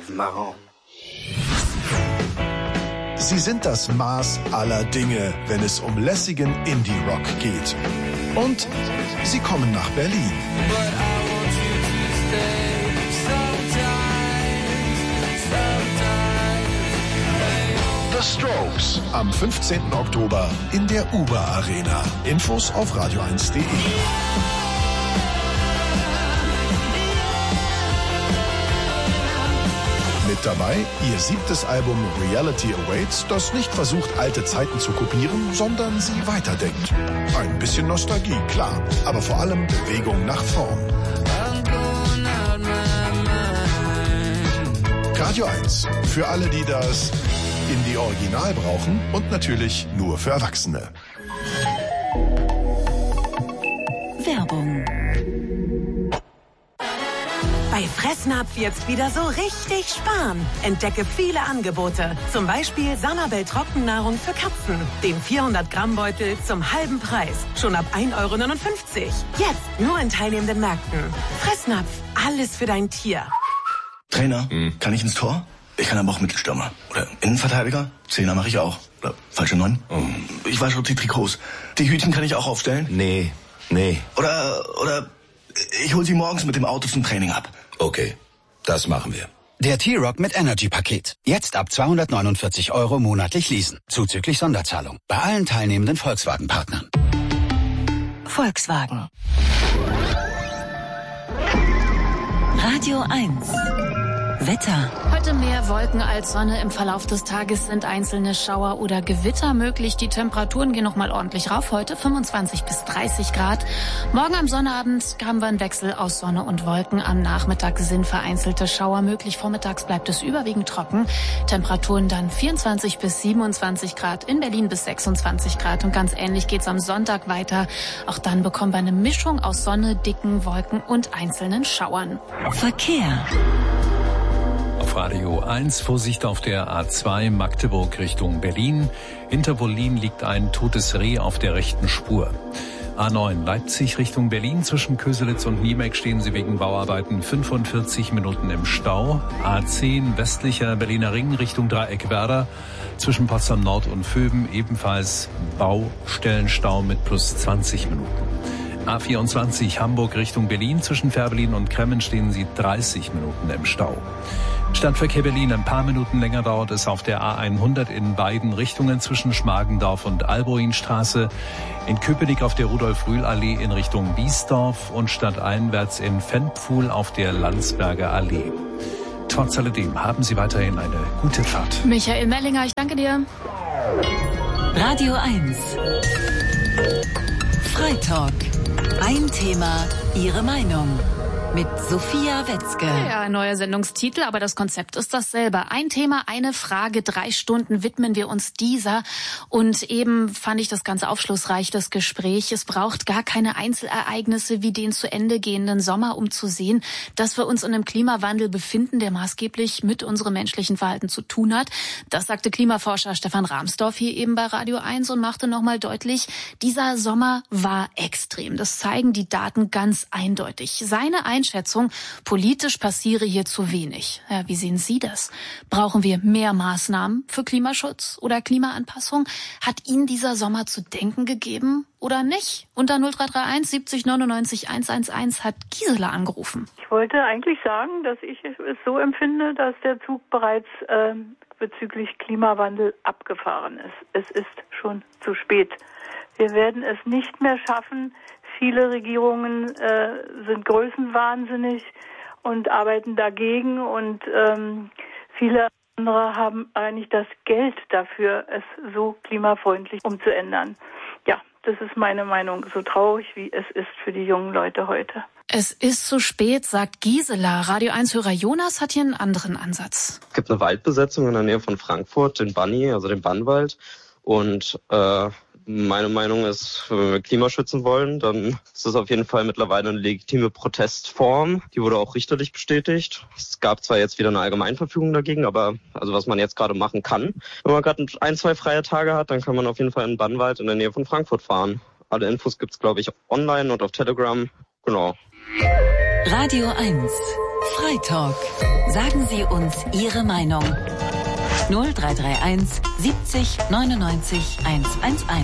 rêve marrant. Sie sind das Maß aller Dinge, wenn es um lässigen Indie-Rock geht. Und sie kommen nach Berlin. The Strokes am 15. Oktober in der Uber Arena. Infos auf radio1.de. Mit dabei ihr 7. Album Reality Awaits, das nicht versucht, alte Zeiten zu kopieren, sondern sie weiterdenkt. Ein bisschen Nostalgie, klar, aber vor allem Bewegung nach vorn. Radio 1, für alle, die das Indie-Original brauchen und natürlich nur für Erwachsene. Werbung. Bei Fressnapf jetzt wieder so richtig sparen. Entdecke viele Angebote. Zum Beispiel Sanabel Trockennahrung für Katzen. Den 400-Gramm-Beutel zum halben Preis. Schon ab 1,59 €. Jetzt nur in teilnehmenden Märkten. Fressnapf, alles für dein Tier. Trainer, kann ich ins Tor? Ich kann aber auch Mittelstürmer. Oder Innenverteidiger? Zehner mache ich auch. Oder falsche 9? Ich wasche auch die Trikots. Die Hütchen kann ich auch aufstellen? Nee. Oder ich hole sie morgens mit dem Auto zum Training ab. Okay, das machen wir. Der T-Rock mit Energy-Paket. Jetzt ab 249 € monatlich leasen. Zuzüglich Sonderzahlung. Bei allen teilnehmenden Volkswagen-Partnern. Volkswagen. Radio 1. Wetter. Heute mehr Wolken als Sonne. Im Verlauf des Tages sind einzelne Schauer oder Gewitter möglich. Die Temperaturen gehen nochmal ordentlich rauf. Heute 25 bis 30 Grad. Morgen am Sonnabend haben wir einen Wechsel aus Sonne und Wolken. Am Nachmittag sind vereinzelte Schauer möglich. Vormittags bleibt es überwiegend trocken. Temperaturen dann 24 bis 27 Grad. In Berlin bis 26 Grad. Und ganz ähnlich geht's am Sonntag weiter. Auch dann bekommen wir eine Mischung aus Sonne, dicken Wolken und einzelnen Schauern. Verkehr. Auf Radio 1 Vorsicht auf der A2 Magdeburg Richtung Berlin. Hinter Wollin liegt ein totes Reh auf der rechten Spur. A9 Leipzig Richtung Berlin. Zwischen Köselitz und Niemeck stehen Sie wegen Bauarbeiten 45 Minuten im Stau. A10 westlicher Berliner Ring Richtung Dreieck-Werder. Zwischen Potsdam Nord und Vöben ebenfalls Baustellenstau mit plus 20 Minuten. A24 Hamburg Richtung Berlin. Zwischen Fährberlin und Kremmen stehen Sie 30 Minuten im Stau. Stadtverkehr Berlin, ein paar Minuten länger dauert es auf der A100 in beiden Richtungen zwischen Schmargendorf und Alboinstraße. In Köpenick auf der Rudolf-Rühl-Allee in Richtung Biesdorf und stadteinwärts in Ventpfuhl auf der Landsberger Allee. Trotz alledem haben Sie weiterhin eine gute Fahrt. Michael Mellinger, ich danke dir. Radio 1. Freitalk. Ein Thema, Ihre Meinung. Mit Sophia Wetzke. Ja, neuer Sendungstitel, aber das Konzept ist dasselbe. Ein Thema, eine Frage, 3 Stunden widmen wir uns dieser. Und eben fand ich das ganz aufschlussreich, das Gespräch. Es braucht gar keine Einzelereignisse wie den zu Ende gehenden Sommer, um zu sehen, dass wir uns in einem Klimawandel befinden, der maßgeblich mit unserem menschlichen Verhalten zu tun hat. Das sagte Klimaforscher Stefan Rahmsdorf hier eben bei Radio 1 und machte nochmal deutlich, dieser Sommer war extrem. Das zeigen die Daten ganz eindeutig. Seine Einschätzung, politisch passiere hier zu wenig. Ja, wie sehen Sie das? Brauchen wir mehr Maßnahmen für Klimaschutz oder Klimaanpassung? Hat Ihnen dieser Sommer zu denken gegeben oder nicht? Unter 0331 70 99 111 hat Gisela angerufen. Ich wollte eigentlich sagen, dass ich es so empfinde, dass der Zug bereits bezüglich Klimawandel abgefahren ist. Es ist schon zu spät. Wir werden es nicht mehr schaffen. Viele Regierungen sind größenwahnsinnig und arbeiten dagegen und viele andere haben eigentlich das Geld dafür, es so klimafreundlich umzuändern. Ja, das ist meine Meinung, so traurig wie es ist für die jungen Leute heute. Es ist zu spät, sagt Gisela. Radio 1-Hörer Jonas hat hier einen anderen Ansatz. Es gibt eine Waldbesetzung in der Nähe von Frankfurt, den Banni, also den Bannwald. Und meine Meinung ist, wenn wir Klima schützen wollen, dann ist das auf jeden Fall mittlerweile eine legitime Protestform. Die wurde auch richterlich bestätigt. Es gab zwar jetzt wieder eine Allgemeinverfügung dagegen, aber also was man jetzt gerade machen kann, wenn man gerade 1, 2 freie Tage hat, dann kann man auf jeden Fall in den Bannwald in der Nähe von Frankfurt fahren. Alle Infos gibt's, glaube ich, online und auf Telegram. Genau. Radio 1. Freitalk. Sagen Sie uns Ihre Meinung. 0331 70 99 111.